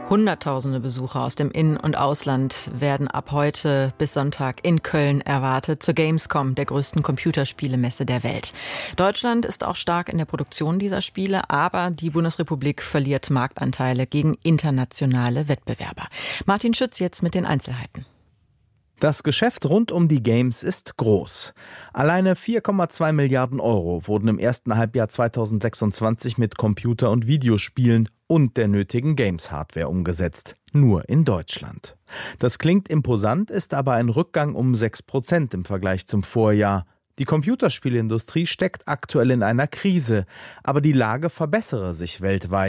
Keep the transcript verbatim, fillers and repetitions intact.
Hunderttausende Besucher aus dem In- und Ausland werden ab heute bis Sonntag in Köln erwartet, zur Gamescom, der größten Computerspielemesse der Welt. Deutschland ist auch stark in der Produktion dieser Spiele, aber die Bundesrepublik verliert Marktanteile gegen internationale Wettbewerber. Martin Schütz jetzt mit den Einzelheiten. Das Geschäft rund um die Games ist groß. Alleine vier Komma zwei Milliarden Euro wurden im ersten Halbjahr zweitausendsechsundzwanzig mit Computer- und Videospielen und der nötigen Games-Hardware umgesetzt. Nur in Deutschland. Das klingt imposant, ist aber ein Rückgang um sechs Prozent im Vergleich zum Vorjahr. Die Computerspielindustrie steckt aktuell in einer Krise, aber die Lage verbessere sich weltweit.